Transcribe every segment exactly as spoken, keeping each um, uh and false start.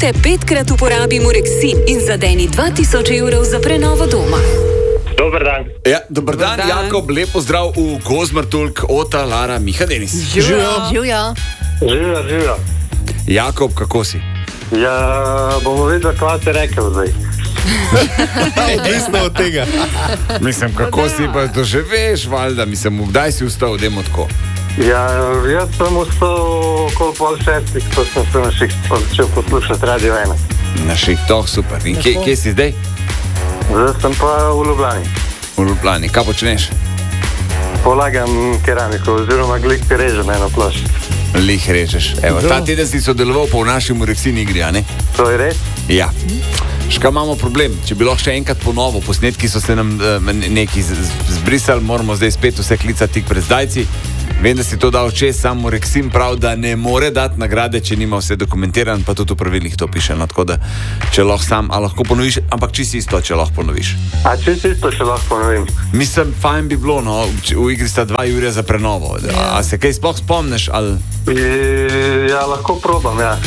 Še petkrat uporabi Mureksin in zadeni dva tisoč evrov za prenovo doma. Dober dan. Ja, dober dan, dan, Jakob, lepo zdrav v Kozmartulk, Ota, Lara, Miha, Denis. Živijo. Živijo, živijo. Jakob, kako si? Ja, bomo videli, kaj te rekel zdaj. Odvisno od tega. Mislim, kako si pa doživeš, valjda, mislim, kdaj si vstal, dajmo tako. Ja, jaz sem vstal okoli pol šestih, ko sem se na šihtu začel poslušati Radio ena. Na šihtoh, super. In kje, kje si zdaj? Zdaj sem pa v Ljubljani. V Ljubljani. Kaj počneš? Polagam keramiko, oziroma glik ti režem eno ploščico. Lih režeš. Evo, ta teden si sodeloval pa v naši Mureksin igri, a ne? To je res? Ja. Škaj imamo problem? Če bi lahko še enkrat ponovo, posnetki so se nam uh, neki zbrisali, moramo zdaj spet vse klicati tik pred zdajci. Vem, da si to dal čez, sam Mureksin prav, da ne more dati nagrade, če nima vse dokumentirano, pa tudi v pravilih to piše. No, tako da, če lahko sam, a lahko ponoviš, ampak čisto isto, če lahko ponoviš. A čisto isto, če lahko ponovim? Mislim, fajn bi bilo, no, v igri sta dva Jurija za prenovo. A, a se kaj sploh spomniš, ali... I, ja, lahko probam, ja.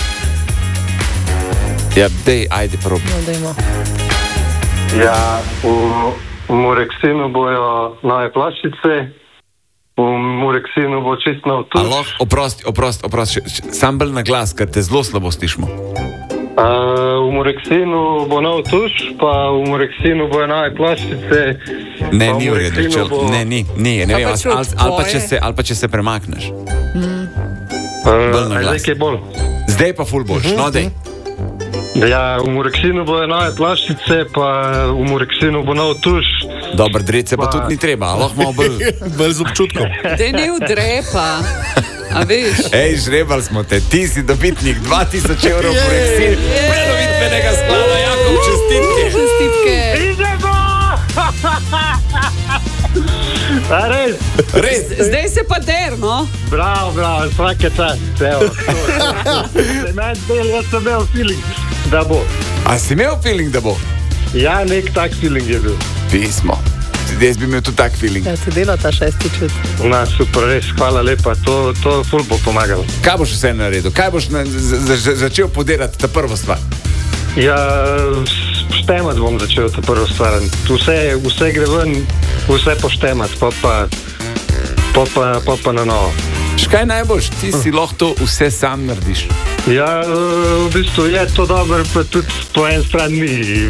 Ja, dej, ajde, probam. No, dejmo. Ja, v, v Mureksinu bojo nove ploščice, v Mureksinu bo čist nov tuš. Alo, oprosti, oprosti, oprosti, sam bolj na glas, ker te zelo slabo slišimo. Uh, v Mureksinu bo nov tuš, pa v Mureksinu bojo nove ploščice. Ne, ni v redu, če, bo... ne, ni, ni, ne vem, ali, ali, ali, pa če se, ali pa če se premakneš. Mm. Uh, zdaj kaj bolj? Zdaj pa ful boljš, no dej. Ja, v Mureksinu bojo nove ploščice, pa v Mureksinu bo nov tuš. Dobar, drece pa, pa tudi ni treba, lahko malo bolj... bolj z občutkom. Dej ne udrepa, a veš? Ej, žrebali smo te, ti si dobitnik dva tisoč evrov Mureksin, predovitvenega sklada, Jakob, čestitke. Čestitke. Idemo! A res? Res? Zdaj se pa der, no? Bravo, bravo, vsake čast. Evo, se meni del, jaz sem imel feeling, da bo. A si imel feeling, da bo? Ja, nek tak feeling je bil. Pismo. Jaz bi imel tudi tak feeling. Ja, ti dela ta šesti čut. Na, super, res, hvala lepa, to, to ful bo pomagalo. Kaj boš vse naredil? Kaj boš na, z, z, začel podirati, ta prva stvar? Ja, štemat bom začel, ta prva stvar. Vse, vse gre ven, vse poštemat, pa pa, pa, pa, pa, pa na novo. Škaj najboljš? Ti si lahko to vse sam narediš. Ja, v bistvu je to dobro, pa tudi po en stran ni.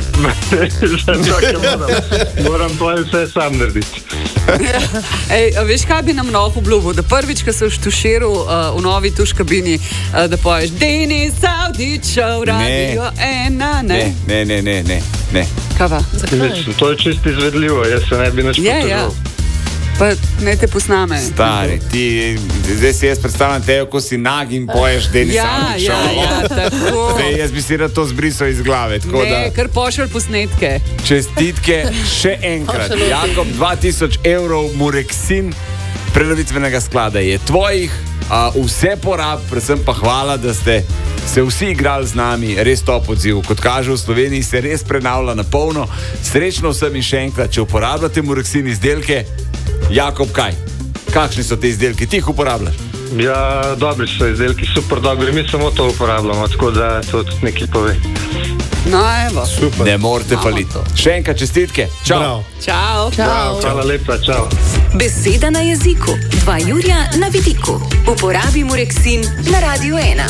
moram, moram to vse sam narediti. Ej, a veš, kaj bi nam lahko obljubil? Da prvič, ko se v štuširu uh, v novi tuš kabini, uh, da poješ Denis Avdićev, Radio ena, ne? Ne, ne, ne, ne, ne. Kaj pa? Mislim, to je čisto izvedljivo, jaz se ne bi nič Je, ja. Pa ne te posname. Stari, ti, zdaj si jaz predstavljam te, ko si nag in poješ Denis Ja, Avdićev. ja, ja, tako. Zdaj, jaz bi si rad to zbrisal iz glave. Tako Ne, da, kar pošelj posnetke. čestitke še enkrat. Jakob, dva tisoč evrov Mureksin predovitvenega sklada je tvojih. A, vse porab, predvsem pa hvala, da ste se vsi igrali z nami, res top odziv. Kot kaže, v Sloveniji se res prenavlja na polno. Srečno vsem in še enkrat, če uporabljate Mureksin izdelke. Jakob, kaj? Kakšni so te izdelki? Ti jih uporabljaš? Ja, dobri so izdelki, super dobri. Mi samo to uporabljamo, tako da to tudi nekaj pove. No, evo. Super. Ne morete faliti. Še enkrat čestitke. Čau. Bravo. Čau. Čau. Hvala lepa, čau. Beseda na jeziku, dva Jurija na vidiku. Uporabi Mureksin na Radio ena.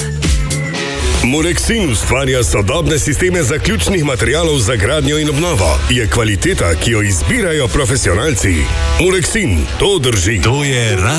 Mureksin ustvarja sodobne sisteme zaključnih materialov za gradnjo in obnovo. Je kvaliteta, ki jo izbirajo profesionalci. Mureksin, to drži. To je